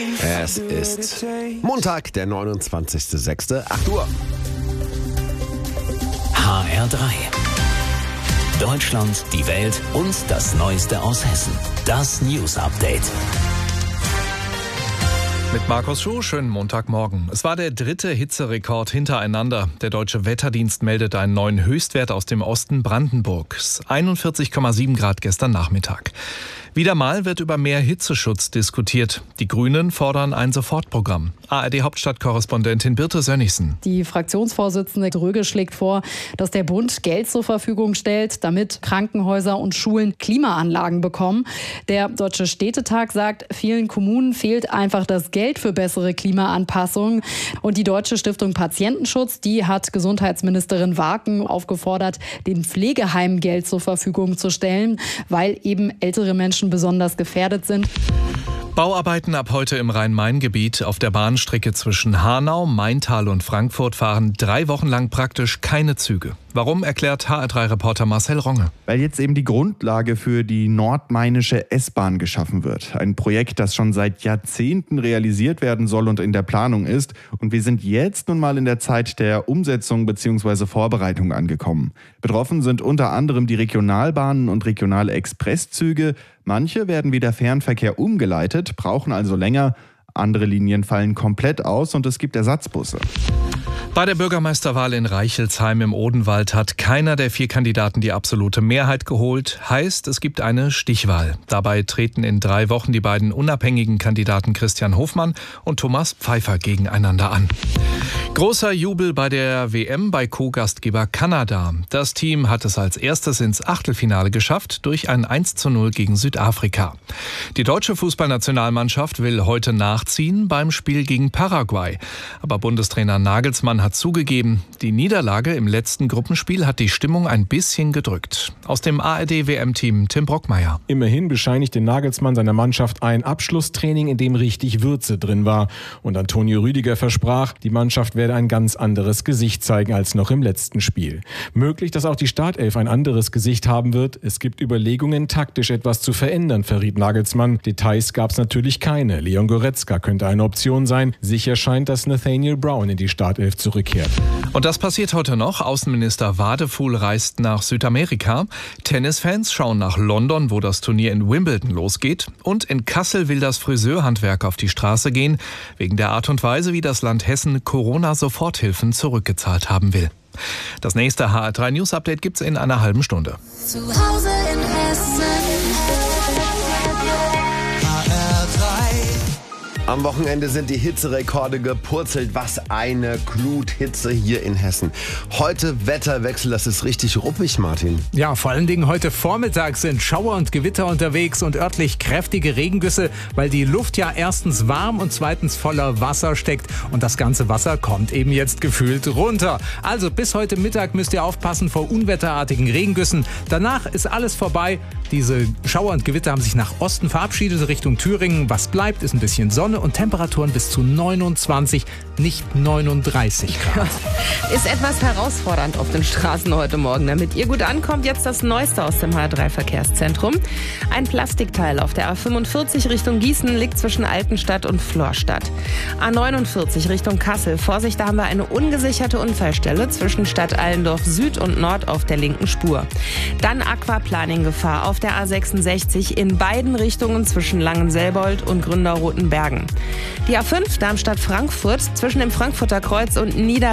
Es ist Montag, der 29.06., 8 Uhr. HR3. Deutschland, die Welt und das Neueste aus Hessen. Das News Update. Mit Markus Schuh, schönen Montagmorgen. Es war der dritte Hitzerekord hintereinander. Der Deutsche Wetterdienst meldet einen neuen Höchstwert aus dem Osten Brandenburgs. 41,7 Grad gestern Nachmittag. Wieder mal wird über mehr Hitzeschutz diskutiert. Die Grünen fordern ein Sofortprogramm. ARD-Hauptstadtkorrespondentin Birte Sönnigsen. Die Fraktionsvorsitzende Dröge schlägt vor, dass der Bund Geld zur Verfügung stellt, damit Krankenhäuser und Schulen Klimaanlagen bekommen. Der Deutsche Städtetag sagt, vielen Kommunen fehlt einfach das Geld für bessere Klimaanpassungen. Und die Deutsche Stiftung Patientenschutz, die hat Gesundheitsministerin Warken aufgefordert, den Pflegeheimen Geld zur Verfügung zu stellen, weil eben ältere Menschen besonders gefährdet sind. Bauarbeiten ab heute im Rhein-Main-Gebiet. Auf der Bahnstrecke zwischen Hanau, Maintal und Frankfurt fahren 3 Wochen lang praktisch keine Züge. Warum, erklärt HR3-Reporter Marcel Ronge. Weil jetzt eben die Grundlage für die nordmainische S-Bahn geschaffen wird. Ein Projekt, das schon seit Jahrzehnten realisiert werden soll und in der Planung ist. Und wir sind jetzt nun mal in der Zeit der Umsetzung bzw. Vorbereitung angekommen. Betroffen sind unter anderem die Regionalbahnen und regionale Expresszüge. Manche werden wie der Fernverkehr umgeleitet, brauchen also länger. Andere Linien fallen komplett aus und es gibt Ersatzbusse. Bei der Bürgermeisterwahl in Reichelsheim im Odenwald hat keiner der 4 Kandidaten die absolute Mehrheit geholt. Heißt, es gibt eine Stichwahl. Dabei treten in 3 Wochen die beiden unabhängigen Kandidaten Christian Hofmann und Thomas Pfeiffer gegeneinander an. Großer Jubel bei der WM bei Co-Gastgeber Kanada. Das Team hat es als erstes ins Achtelfinale geschafft durch ein 1:0 gegen Südafrika. Die deutsche Fußballnationalmannschaft will heute nachziehen beim Spiel gegen Paraguay. Aber Bundestrainer Nagelsmann hat zugegeben, die Niederlage im letzten Gruppenspiel hat die Stimmung ein bisschen gedrückt. Aus dem ARD-WM-Team Tim Brockmeier. Immerhin bescheinigte Nagelsmann seiner Mannschaft ein Abschlusstraining, in dem richtig Würze drin war. Und Antonio Rüdiger versprach, die Mannschaft werde ein ganz anderes Gesicht zeigen als noch im letzten Spiel. Möglich, dass auch die Startelf ein anderes Gesicht haben wird. Es gibt Überlegungen, taktisch etwas zu verändern, verriet Nagelsmann. Details gab es natürlich keine. Leon Goretzka könnte eine Option sein. Sicher scheint, dass Nathaniel Brown in die Startelf zurückkehrt. Und das passiert heute noch. Außenminister Wadefuhl reist nach Südamerika. Tennisfans schauen nach London, wo das Turnier in Wimbledon losgeht. Und in Kassel will das Friseurhandwerk auf die Straße gehen, wegen der Art und Weise, wie das Land Hessen Corona-Soforthilfen zurückgezahlt haben will. Das nächste HR3 News Update gibt's in einer halben Stunde. Zu Hause in Hessen. Am Wochenende sind die Hitzerekorde gepurzelt. Was eine Gluthitze hier in Hessen. Heute Wetterwechsel, das ist richtig ruppig, Martin. Ja, vor allen Dingen heute Vormittag sind Schauer und Gewitter unterwegs und örtlich kräftige Regengüsse, weil die Luft ja erstens warm und zweitens voller Wasser steckt. Und das ganze Wasser kommt eben jetzt gefühlt runter. Also bis heute Mittag müsst ihr aufpassen vor unwetterartigen Regengüssen. Danach ist alles vorbei. Diese Schauer und Gewitter haben sich nach Osten verabschiedet, Richtung Thüringen. Was bleibt, ist ein bisschen Sonne und Temperaturen bis zu 29, nicht 39 Grad. Ist etwas herausfordernd auf den Straßen heute Morgen. Damit ihr gut ankommt, jetzt das Neueste aus dem HR3-Verkehrszentrum. Ein Plastikteil auf der A45 Richtung Gießen liegt zwischen Altenstadt und Florstadt. A49 Richtung Kassel. Vorsicht, da haben wir eine ungesicherte Unfallstelle zwischen Stadt Allendorf Süd und Nord auf der linken Spur. Dann Aquaplaning-Gefahr auf der A66 in beiden Richtungen zwischen Langenselbold und Gründerrotenbergen. Die A5 Darmstadt-Frankfurt zwischen dem Frankfurter Kreuz und